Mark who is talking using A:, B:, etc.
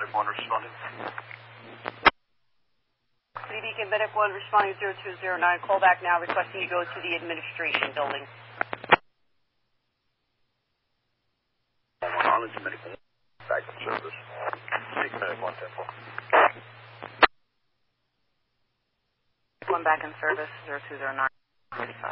A: Medic 1 responding.
B: City Beacon, Medic 1 responding 0209. Call back now requesting you go to the administration building.
A: Islands, Medic 1. Back in service. Medic 1 Temple.
B: 1 back in service, 0209. 35.